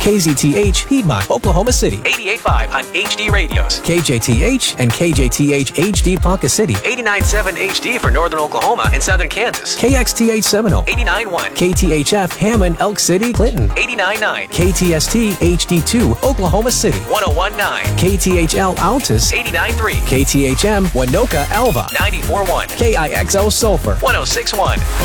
KZTH, Piedmont, Oklahoma City. 88.5 on HD radios. KJTH and KJTH HD Ponca City. 89.7 HD for Northern Oklahoma and Southern Kansas. KXTH Seminole. 89.1. KTHF Hammond, Elk City, Clinton. 89.9. KTST HD2, Oklahoma City. 101.9. KTHL Altus. 89.3. KTHM Winoka Alva. 94.1. KIXO Sulphur. 106.1.